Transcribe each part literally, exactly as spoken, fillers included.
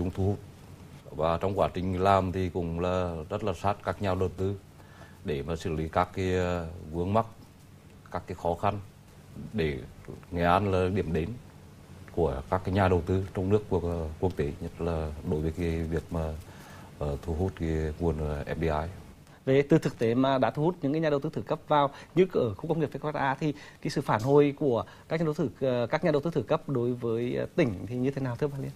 hướng thu hút. Và trong quá trình làm thì cũng là rất là sát các nhà đầu tư để mà xử lý các cái vướng mắc, các cái khó khăn để Nghệ An là điểm đến của các cái nhà đầu tư trong nước và quốc tế, nhất là đối với cái việc mà uh, thu hút cái nguồn ép đê i. Về từ thực tế mà đã thu hút những cái nhà đầu tư thứ cấp vào như ở khu công nghiệp vê kép hát a thì cái sự phản hồi của các nhà đầu tư các nhà đầu tư thứ cấp đối với tỉnh thì như thế nào thưa bà Liên?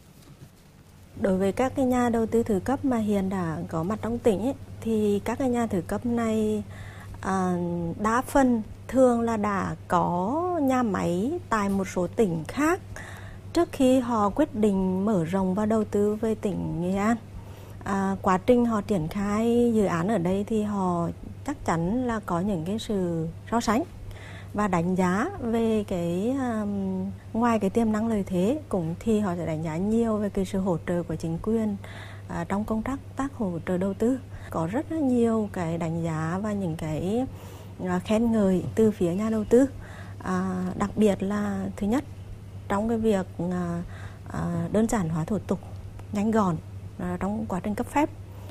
Đối với các cái nhà đầu tư thứ cấp mà hiện đã có mặt trong tỉnh ấy, thì các cái nhà thứ cấp này à, đa phần thường là đã có nhà máy tại một số tỉnh khác trước khi họ quyết định mở rộng và đầu tư về tỉnh Nghệ An. À, quá trình họ triển khai dự án ở đây thì họ chắc chắn là có những cái sự so sánh và đánh giá về cái um, ngoài cái tiềm năng lợi thế cũng thì họ sẽ đánh giá nhiều về cái sự hỗ trợ của chính quyền uh, trong công tác tác hỗ trợ đầu tư. Có rất là nhiều cái đánh giá và những cái uh, khen ngợi từ phía nhà đầu tư. Uh, đặc biệt là thứ nhất trong cái việc uh, uh, đơn giản hóa thủ tục, nhanh gọn uh, trong quá trình cấp phép.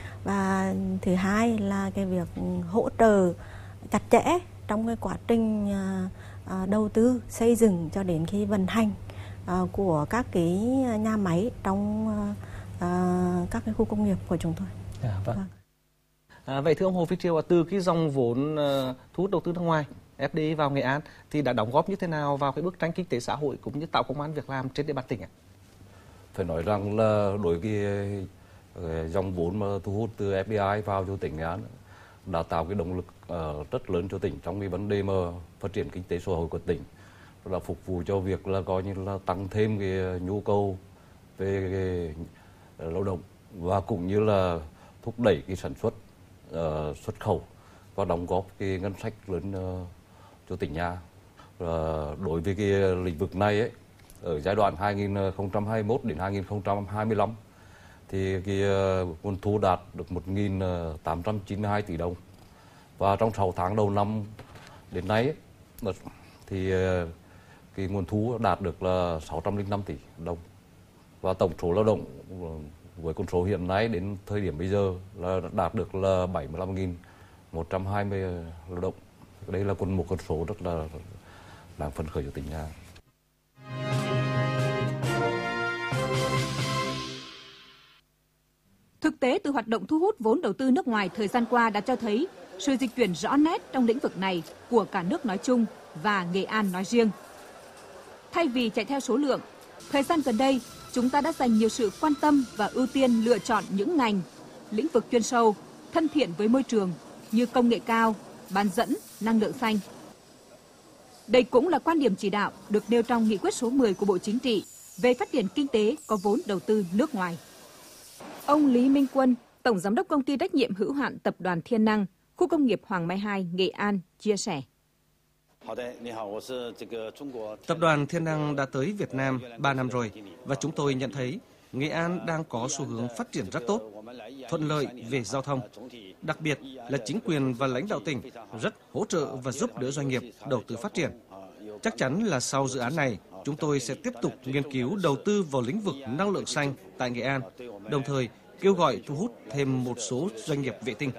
Và thứ hai là cái việc hỗ trợ chặt chẽ trong cái quá trình uh, đầu tư xây dựng cho đến khi vận hành uh, của các cái nhà máy trong uh, uh, các cái khu công nghiệp của chúng tôi. À, vâng. Vâng. À, vậy thưa ông Hồ Phi Triều, từ cái dòng vốn uh, thu hút đầu tư nước ngoài ép đê i vào Nghệ An thì đã đóng góp như thế nào vào cái bức tranh kinh tế xã hội cũng như tạo công ăn việc làm trên địa bàn tỉnh ạ? Phải nói rằng là đối với cái dòng vốn mà thu hút từ ép đê i vào cho tỉnh Nghệ An đã tạo cái động lực uh, rất lớn cho tỉnh trong cái vấn đề mà phát triển kinh tế xã hội của tỉnh, là phục vụ cho việc là coi như là tăng thêm cái nhu cầu về cái lao động và cũng như là thúc đẩy cái sản xuất, uh, xuất khẩu và đóng góp cái ngân sách lớn uh, cho tỉnh nhà. Uh, đối với cái lĩnh vực này ấy, ở giai đoạn hai nghìn không trăm hai mươi mốt đến hai nghìn không trăm hai mươi lăm thì cái uh, nguồn thu đạt được một nghìn tám trăm chín mươi hai tỷ đồng, và trong sáu tháng đầu năm đến nay ấy, thì uh, cái nguồn thu đạt được là sáu trăm lẻ năm tỷ đồng, và tổng số lao động với con số hiện nay đến thời điểm bây giờ là đạt được là bảy mươi lăm nghìn một trăm hai mươi lao động. Đây là một con số rất là đáng phấn khởi cho tỉnh nhà. Thực tế từ hoạt động thu hút vốn đầu tư nước ngoài thời gian qua đã cho thấy sự dịch chuyển rõ nét trong lĩnh vực này của cả nước nói chung và Nghệ An nói riêng. Thay vì chạy theo số lượng, thời gian gần đây chúng ta đã dành nhiều sự quan tâm và ưu tiên lựa chọn những ngành, lĩnh vực chuyên sâu, thân thiện với môi trường như công nghệ cao, bán dẫn, năng lượng xanh. Đây cũng là quan điểm chỉ đạo được nêu trong nghị quyết số mười của Bộ Chính trị về phát triển kinh tế có vốn đầu tư nước ngoài. Ông Lý Minh Quân, Tổng Giám đốc Công ty trách nhiệm hữu hạn Tập đoàn Thiên Năng, khu công nghiệp Hoàng Mai hai, Nghệ An, chia sẻ. Tập đoàn Thiên Năng đã tới Việt Nam ba năm rồi và chúng tôi nhận thấy Nghệ An đang có xu hướng phát triển rất tốt, thuận lợi về giao thông. Đặc biệt là chính quyền và lãnh đạo tỉnh rất hỗ trợ và giúp đỡ doanh nghiệp đầu tư phát triển. Chắc chắn là sau dự án này, chúng tôi sẽ tiếp tục nghiên cứu đầu tư vào lĩnh vực năng lượng xanh tại Nghệ An, đồng thời kêu gọi thu hút thêm một số doanh nghiệp vệ tinh.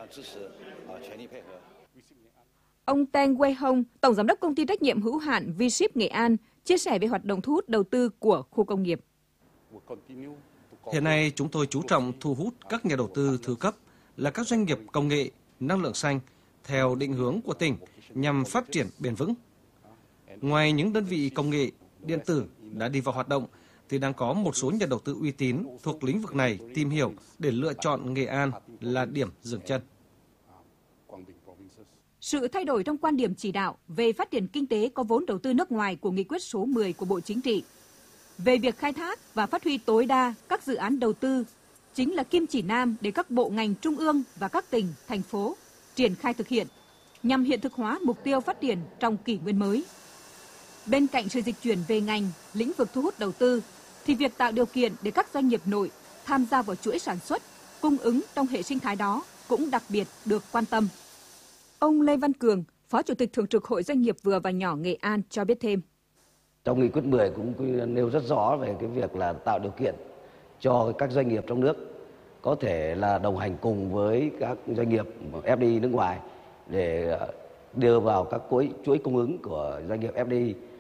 Ông Teng Wei Hong, Tổng Giám đốc Công ty trách nhiệm hữu hạn V-Ship Nghệ An, chia sẻ về hoạt động thu hút đầu tư của khu công nghiệp. Hiện nay, chúng tôi chú trọng thu hút các nhà đầu tư thứ cấp là các doanh nghiệp công nghệ, năng lượng xanh theo định hướng của tỉnh nhằm phát triển bền vững. Ngoài những đơn vị công nghệ, điện tử đã đi vào hoạt động, thì đang có một số nhà đầu tư uy tín thuộc lĩnh vực này tìm hiểu để lựa chọn Nghệ An là điểm dừng chân. Sự thay đổi trong quan điểm chỉ đạo về phát triển kinh tế có vốn đầu tư nước ngoài của nghị quyết số mười của Bộ Chính trị về việc khai thác và phát huy tối đa các dự án đầu tư chính là kim chỉ nam để các bộ ngành trung ương và các tỉnh, thành phố triển khai thực hiện nhằm hiện thực hóa mục tiêu phát triển trong kỷ nguyên mới. Bên cạnh sự dịch chuyển về ngành, lĩnh vực thu hút đầu tư, thì việc tạo điều kiện để các doanh nghiệp nội tham gia vào chuỗi sản xuất, cung ứng trong hệ sinh thái đó cũng đặc biệt được quan tâm. Ông Lê Văn Cường, Phó Chủ tịch Thường trực Hội Doanh nghiệp vừa và nhỏ Nghệ An cho biết thêm. Trong nghị quyết mười cũng nêu rất rõ về cái việc là tạo điều kiện cho các doanh nghiệp trong nước có thể là đồng hành cùng với các doanh nghiệp ép đê i nước ngoài để đưa vào các chuỗi chuỗi cung ứng của doanh nghiệp ép đê i